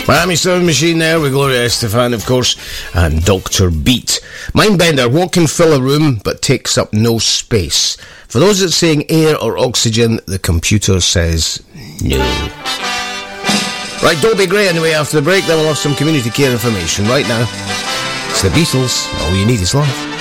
Miami Sound Machine there with Gloria Estefan, of course, and Dr. Beat. Mindbender, what can fill a room but takes up no space? For those that's saying air or oxygen, the computer says no. Right, don't be grey anyway after the break, then we'll have some community care information. Right now, it's the Beatles, All You Need Is Love.